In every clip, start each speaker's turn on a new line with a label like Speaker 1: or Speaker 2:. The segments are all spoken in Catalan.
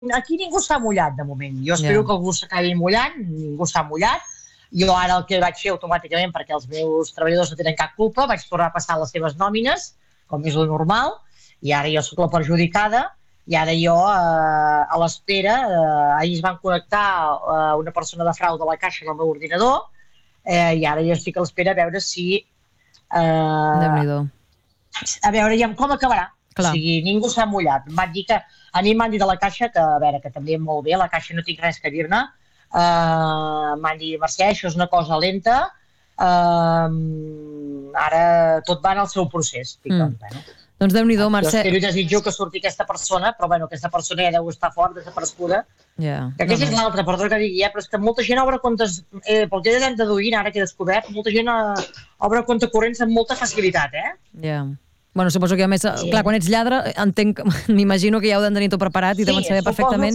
Speaker 1: aquí ningú s'ha mullat, de moment. Jo espero que algú s'acabi mullant, ningú s'ha mullat. Jo ara el que vaig fer automàticament, perquè els meus treballadors no tenen cap culpa, vaig tornar a passar les seves nòmines, com és lo normal, i ara jo sóc la perjudicada, i ara jo, a l'espera, ahir es van connectar una persona de frau de la Caixa al meu ordinador, i ara jo estic a l'espera a veure si...
Speaker 2: Déu-n'hi-do.
Speaker 1: A veure ja com acabarà.
Speaker 2: Clar.
Speaker 1: O sigui, ningú s'ha mullat. Em van dir que, a mi m'han dit de la Caixa que, a veure, que també molt bé, la Caixa no tinc res que dir-ne. M'han dit, Mercè, això és una cosa lenta, ara tot va en el seu procés.
Speaker 2: Doncs Déu-n'hi-do, Mercè.
Speaker 1: Jo espero i desitjo que surti aquesta persona, però bueno, aquesta persona ja deu estar fort, desaparescuda. Que aquesta és l'altra, perdó que digui, però és que molta gent obre comptes, pel que he deduït, ara que he descobert, molta gent obre compte corrents amb molta facilitat,
Speaker 2: Bueno, suposo que a més, clar, quan ets lladre, entenc, m'imagino que ja ho han de tenir tot preparat i deuen saber perfectament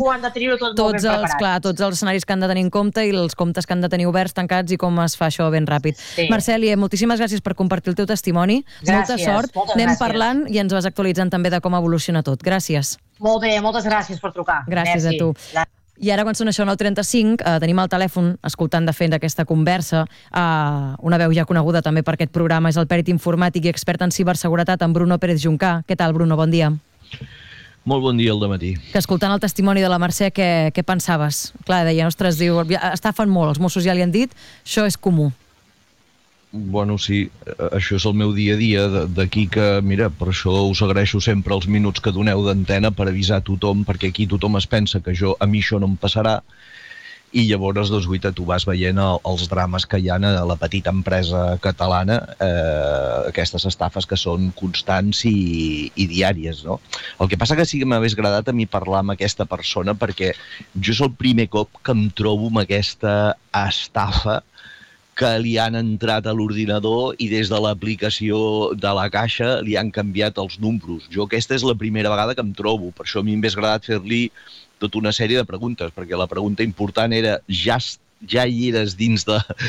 Speaker 2: tots els escenaris que han de tenir en compte i els comptes que han de tenir oberts, tancats i com es fa això ben ràpid. Marcèlia, moltíssimes gràcies per compartir el teu testimoni. Molta sort. Anem parlant i ens vas actualitzant també de com evoluciona tot. Gràcies.
Speaker 1: Molt bé, moltes gràcies per trucar.
Speaker 2: Gràcies a tu. I ara, quan sona això 9:35, tenim al telèfon, escoltant de fet aquesta conversa, una veu ja coneguda també per aquest programa, és el pèrit informàtic i expert en ciberseguretat, en Bruno Pérez Juncà. Què tal, Bruno? Bon dia.
Speaker 3: Molt bon dia al dematí.
Speaker 2: Que escoltant el testimoni de la Mercè, què pensaves? Clar, deia, ostres, diu, estafen molt, els Mossos ja li han dit, això és comú.
Speaker 3: Bueno, sí, això és el meu dia a dia, d'aquí que, mira, per això us agraeixo sempre els minuts que doneu d'antena per avisar tothom, perquè aquí tothom es pensa que a mi això no em passarà, i llavors, doncs, guaita, tu vas veient els drames que hi ha a la petita empresa catalana, aquestes estafes que són constants i diàries, no? El que passa que sí que m'hagués agradat a mi parlar amb aquesta persona, perquè jo és el primer cop que em trobo amb aquesta estafa que li han entrat a l'ordinador i des de l'aplicació de la Caixa li han canviat els números. Jo aquesta és la primera vegada que em trobo, per això a mi m'hagués agradat fer-li tota una sèrie de preguntes, perquè la pregunta important era, ja hi eres dins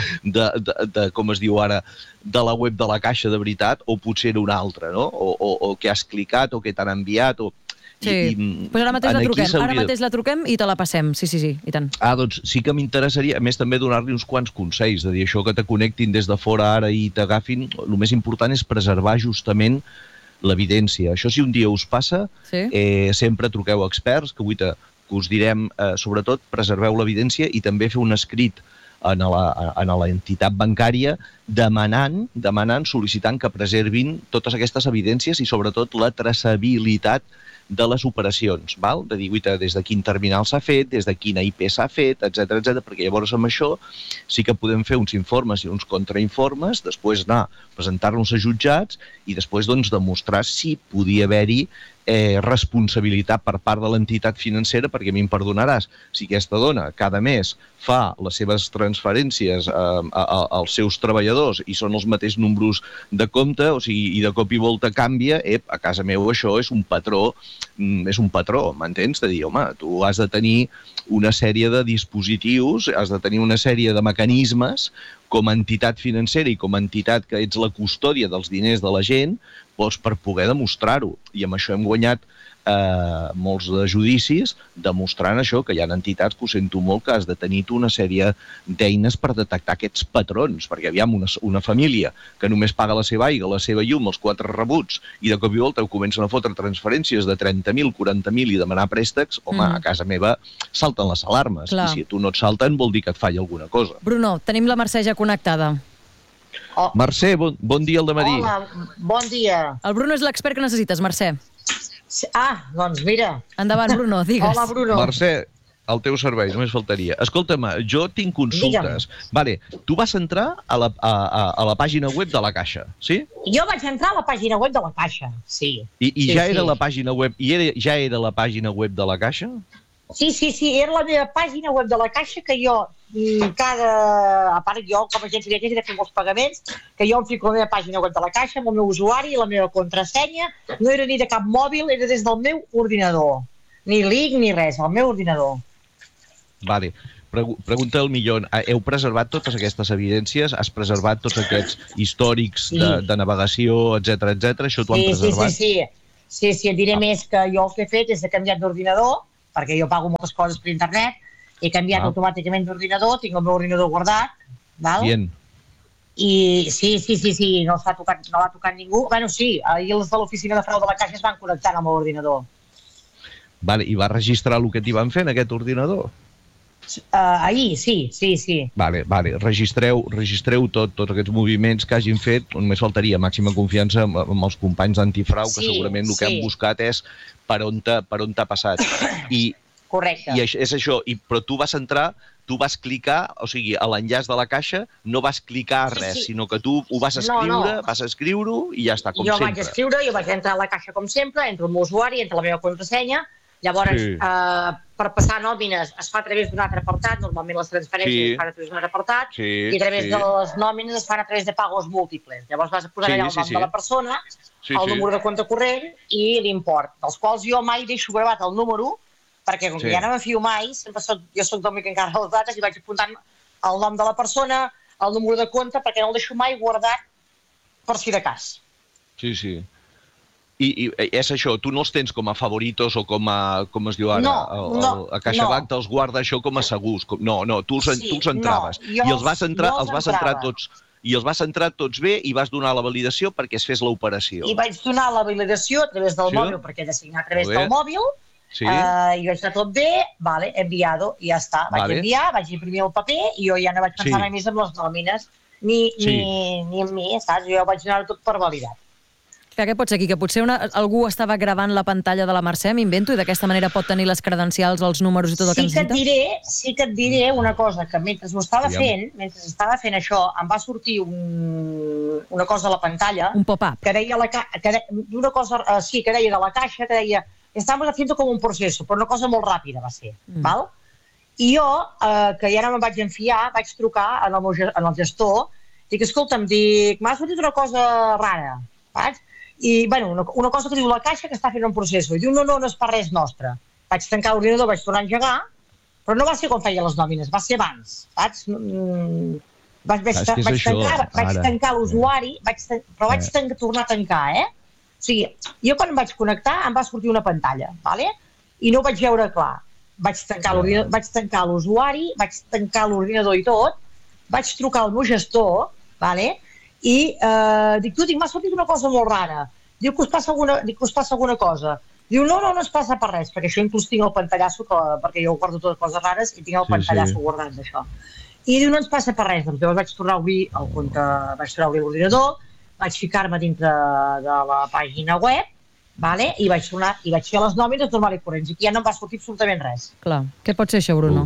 Speaker 3: de com es diu ara, de la web de la Caixa de veritat, o potser era una altra, no? O que has clicat, o que t'han enviat, o...
Speaker 2: Sí, doncs ara mateix la truquem i te la passem, sí, i tant.
Speaker 3: Doncs sí que m'interessaria, a més també donar-li uns quants consells, de dir això que te connectin des de fora ara i t'agafin, el més important és preservar justament l'evidència. Això si un dia us passa, sempre truqueu a experts, que us direm, sobretot, preserveu l'evidència i també fer un escrit a l'entitat bancària demanant, sol·licitant que preservin totes aquestes evidències i sobretot la traçabilitat de les operacions, de dir, des de quin terminal s'ha fet, des de quina IP s'ha fet, etc, perquè llavors amb això sí que podem fer uns informes i uns contrainformes, després anar a presentar-nos a jutjats i després demostrar si podia haver-hi responsabilitat per part de l'entitat financera, perquè a mi em perdonaràs, si aquesta dona cada mes fa les seves transferències als seus treballadors i són els mateixos números de compte, o sigui, i de cop i volta canvia, a casa meu això és un patró, m'entens? De dir, home, tu has de tenir una sèrie de dispositius, has de tenir una sèrie de mecanismes com a entitat financera i com a entitat que ets la custòdia dels diners de la gent, per poder demostrar-ho. I amb això hem guanyat molts de judicis demostrant això, que hi ha entitats que ho sento molt, que has de tenir una sèrie d'eines per detectar aquests patrons, perquè aviam, una família que només paga la seva aigua, la seva llum, els 4 rebuts, i de cop i volta ho comencen a fotre transferències de 30.000, 40.000 i demanar préstecs, home, a casa meva salten les alarmes, i si a tu no et salten vol dir que et falla alguna cosa.
Speaker 2: Bruno, tenim la Mercè ja connectada.
Speaker 3: Mercè, bon dia al dematí.
Speaker 1: Hola, bon dia.
Speaker 2: El Bruno és l'expert que necessites, Mercè.
Speaker 1: Doncs mira.
Speaker 2: Endavant, Bruno, digues.
Speaker 1: Hola, Bruno.
Speaker 3: Mercè, al teu servei, només faltaria. Escolta'm, jo tinc consultes. Vale, tu vas entrar a la pàgina web de la Caixa, sí?
Speaker 1: Jo vaig entrar a la pàgina web de la Caixa, sí.
Speaker 3: I ja era la pàgina web, ja era la pàgina web de la Caixa?
Speaker 1: Sí, era la meva pàgina web de la Caixa que jo, a part jo com a agència viatgers he de fer molts pagaments, que jo em fico a la meva pàgina web de la Caixa amb el meu usuari i la meva contrasenya, no era ni de cap mòbil, era des del meu ordinador. Ni link ni res, al meu ordinador.
Speaker 3: Vale. Pregunta el millor, heu preservat totes aquestes evidències? Has preservat tots aquests històrics de navegació, etc. Això t'ho han preservat?
Speaker 1: Sí, et diré més que jo el que he fet és de canviar d'ordinador, perquè jo pago moltes coses per internet, he canviat automàticament d'ordinador, tinc el meu ordinador guardat, val?
Speaker 3: Bien.
Speaker 1: I sí, no l'ha tocat ningú. Bueno, sí, ahir els de l'oficina de frau de la Caixa es van connectar amb l'ordinador.
Speaker 3: Vale, i va registrar el que t'hi van fer en aquest ordinador?
Speaker 1: Ahir, sí.
Speaker 3: Vale, registreu tots aquests moviments que hagin fet, només faltaria màxima confiança amb els companys d'antifrau, que segurament el que han buscat és per on t'ha passat.
Speaker 1: Correcte.
Speaker 3: I és això, però tu vas entrar, tu vas clicar, o sigui, a l'enllaç de la Caixa no vas clicar res, sinó que tu ho vas escriure, vas escriure-ho i ja està, com sempre.
Speaker 1: Jo vaig escriure, jo vaig entrar a la Caixa com sempre, entro el meu usuari, entro la meva contrasenya, llavors, per passar nòmines es fa a través d'un altre apartat, normalment les transferències es fan a través d'un altre apartat, i a través de les nòmines es fan a través de pagos múltiples. Llavors vas a posar allà el nom de la persona, el número de compte corrent i l'import, dels quals jo mai deixo gravat el número, perquè com que ja no me fio mai, jo soc del que encara les dates i vaig apuntant el nom de la persona, el número de compte, perquè no el deixo mai guardat per si de cas.
Speaker 3: Sí. I és això, tu no els tens com a favoritos o com es diu ara, a CaixaBank te'ls guarda això com a segurs. No, tu els entraves. I els vas entrar tots bé i vas donar la validació perquè es fes l'operació.
Speaker 1: I vaig donar la validació a través del mòbil, perquè he de signar a través del mòbil, i vaig estar tot bé, enviado, i ja està. Vaig enviar, vaig imprimir el paper i jo ja no vaig pensar mai més en les nòmines ni en mi, saps? Jo vaig donar tot per validat.
Speaker 2: Què pot ser aquí? Que potser algú estava gravant la pantalla de la Mercè, m'invento, i d'aquesta manera pot tenir les credencials, els números i tot el que necessita?
Speaker 1: Sí que et diré una cosa, que mentre estava fent això, em va sortir una cosa a la pantalla...
Speaker 2: Un pop-up.
Speaker 1: Que deia una cosa, sí, que deia de la Caixa, que deia estamos haciendo como un proceso, però una cosa molt ràpida va ser, val? I jo, que ja no me'n vaig enfiar, vaig trucar al gestor, dic, escolta'm, m'ha sortit una cosa rara, saps? I, bueno, una cosa que diu la Caixa que està fent un procés. I diu, no és per res nostre. Vaig tancar l'ordinador, vaig tornar a engegar, però no va ser quan feia les nòmines, va ser abans, saps? Vaig tancar l'usuari, però vaig tornar a tancar, O sigui, jo quan em vaig connectar em va sortir una pantalla, i no ho vaig veure clar. Vaig tancar l'usuari, vaig tancar l'ordinador i tot, vaig trucar al meu gestor, i dic, m'ha sortit una cosa molt rara. Diu que us passa alguna cosa. Diu, no es passa per res, perquè això inclús tinc el pantallasso, perquè jo guardo totes coses rares i tinc el pantallasso guardat d'això. I diu, no ens passa per res. Doncs llavors vaig tornar a obrir el compte, vaig tornar a obrir l'ordinador, vaig ficar-me dintre de la pàgina web, i vaig fer les nòmines normal i corrents, i ja no em va sortir absolutament res.
Speaker 2: Clar, què pot ser això, Bruno?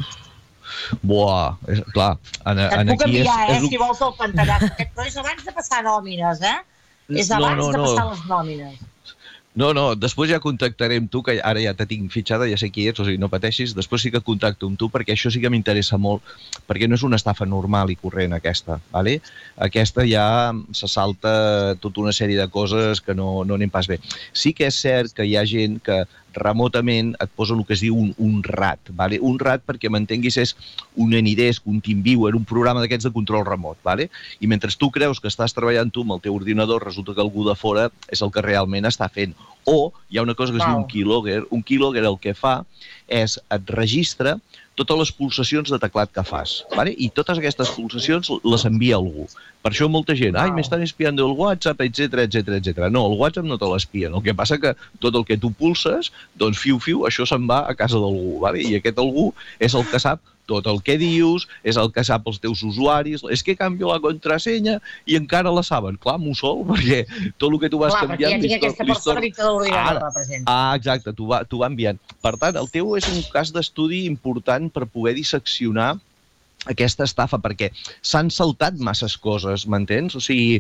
Speaker 3: Buah, clar.
Speaker 1: Et puc enviar, si vols el pantallasso. Però és abans de passar nòmines, És abans de passar les nòmines.
Speaker 3: No, després ja contactaré amb tu, que ara ja te tinc fitxada, ja sé qui ets, o sigui, no pateixis, després sí que contacto amb tu, perquè això sí que m'interessa molt, perquè no és una estafa normal i corrent aquesta, ¿vale? Aquesta ja se salta tota una sèrie de coses que no anem pas bé. Sí que és cert que hi ha gent que remotament et posa el que es diu un RAT, ¿vale? Un RAT, perquè m'entenguis, és un Anydesk, un TeamViewer, un programa d'aquests de control remot, ¿vale? I mentre tu creus que estàs treballant tu amb el teu ordinador, resulta que algú de fora és el que realment està fent. O hi ha una cosa que es diu un keylogger. Un keylogger el que fa és et registra totes les pulsacions de teclat que fas, ¿vale? I totes aquestes pulsacions les envia algú. Per això molta gent, m'estan espiando el WhatsApp, etcètera. No, el WhatsApp no te l'espien. El que passa que tot el que tu pulses, doncs fiu, això se'n va a casa d'algú, ¿vale? I aquest algú és el que sap tot el que dius, és el que sap els teus usuaris, és que canvio la contrasenya i encara la saben. Clar, mussol, perquè tot el que tu vas canviant...
Speaker 1: Clar, perquè ja tinc aquesta persona que l'ordinador representa.
Speaker 3: Exacte, t'ho va enviant. Per tant, el teu és un cas d'estudi important per poder disseccionar aquesta estafa, perquè s'han saltat masses coses, m'entens? O sigui,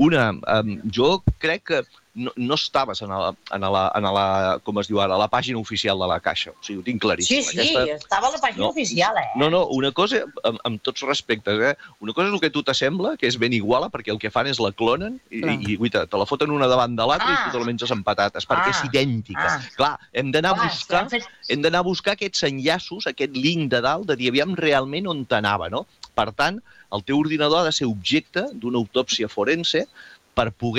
Speaker 3: jo crec que no estaves a la pàgina oficial de la Caixa. O sigui, ho tinc claríssim.
Speaker 1: Sí, estava a la pàgina oficial,
Speaker 3: No, una cosa, amb tots respectes, una cosa és el que tu t'assembla, que és ben iguala, perquè el que fan és la clonen i te la foten una davant de l'altra i tu te la menges amb patates, perquè és idèntica. Clar, hem d'anar a buscar aquests enllaços, aquest link de dalt, de dir, aviam realment on t'anava, no? Per tant, el teu ordinador ha de ser objecte d'una autòpsia forense per poder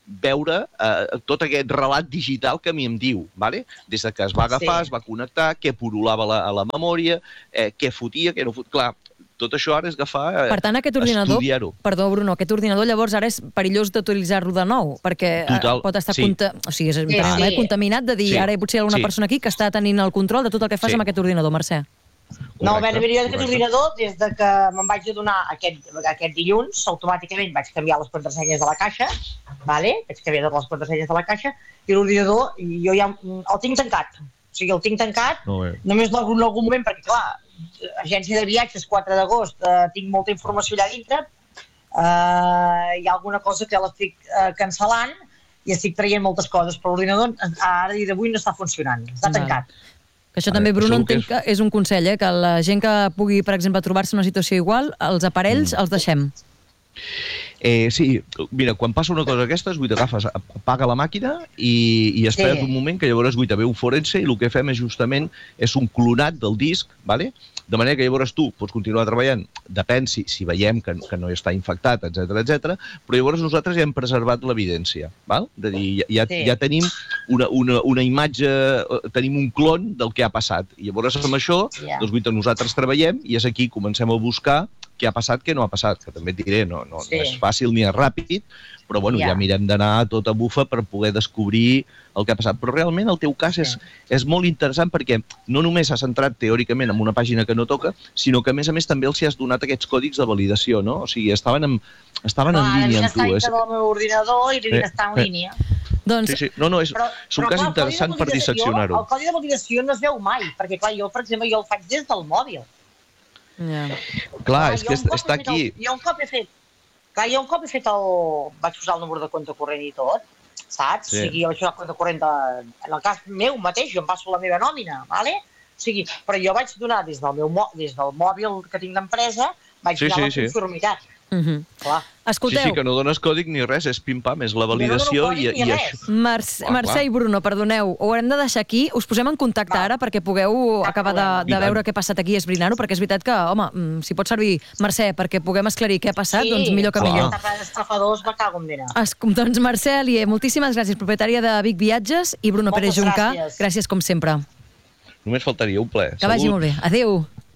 Speaker 3: veure tot aquest relat digital que a mi em diu, ¿vale? Des de que es va agafar, es va connectar, què purulava a la memòria, què fotia, què no fotia... Clar, tot això ara és agafar,
Speaker 2: per tant, aquest ordinador,
Speaker 3: estudiar-ho.
Speaker 2: Perdó, Bruno, aquest ordinador llavors ara és perillós d'utilitzar-lo de nou, perquè pot estar contaminat de dir ara potser hi ha alguna persona aquí que està tenint el control de tot el que fas amb aquest ordinador, Mercè.
Speaker 1: No, a veure, jo d'aquest ordinador, des que me'n vaig adonar aquest dilluns, automàticament vaig canviar les contrasenyes de la caixa, vaig canviar totes les contrasenyes de la caixa, i l'ordinador jo ja el tinc tancat. O sigui, el tinc tancat, només en algun moment, perquè clar, agència de viatges, 4 d'agost, tinc molta informació allà dintre, hi ha alguna cosa que l'estic cancel·lant i estic traient moltes coses, però l'ordinador ara i d'avui no està funcionant, està tancat.
Speaker 2: Que això també, Bruno, entenc que és un consell, que la gent que pugui, per exemple, trobar-se en una situació igual, els aparells els deixem.
Speaker 3: Sí, mira, quan passa una cosa d'aquestes, t'agafes, apaga la màquina i espera't un moment que llavors ve un forense i el que fem és justament un clonat del disc, de manera que llavors tu pots continuar treballant, depèn si veiem que no està infectat, etc, però llavors nosaltres ja hem preservat l'evidència, és a dir, ja tenim una imatge, tenim un clon del que ha passat, i llavors amb això nosaltres treballem i és aquí comencem a buscar què ha passat, què no ha passat, que també et diré, no és fàcil ni és ràpid, però bueno, ja mirem d'anar a tota bufa per poder descobrir el que ha passat. Però realment el teu cas és molt interessant perquè no només s'ha centrat teòricament en una pàgina que no toca, sinó que a més també els has donat aquests còdics de validació, no? O sigui, estaven en línia amb tu.
Speaker 1: Devia estar al meu ordinador i devia estar en línia.
Speaker 3: Sí. No, és un cas interessant per disseccionar-ho.
Speaker 1: El codi de validació no es veu mai, perquè clar, jo, per exemple, el faig des del mòbil.
Speaker 3: Clar, és que està aquí.
Speaker 1: Jo un cop he fet vaig posar el número de compte corrent i tot, saps? O sigui, jo vaig posar el compte corrent en el cas meu mateix, jo em passo la meva nòmina, ¿vale? O sigui, però jo vaig donar des del mòbil que tinc d'empresa, vaig donar la conformitat.
Speaker 2: Escolteu.
Speaker 3: Sí, que no dones còdic ni res, és pim-pam, és la validació i això.
Speaker 2: Mercè i Bruno, perdoneu, ho haurem de deixar aquí, us posem en contacte ara perquè pugueu acabar de veure què ha passat aquí i esbrinar-ho, perquè és veritat que, home, si pot servir Mercè perquè puguem esclarir què ha passat, doncs millor que millor.
Speaker 1: Estafadors, me cago en dena.
Speaker 2: Doncs Mercè Alier, moltíssimes gràcies, propietària de Vic Viatges, i Bruno Pérez Juncà, gràcies com sempre.
Speaker 3: Només faltaria, un plaer.
Speaker 2: Que vagi molt bé. Adéu.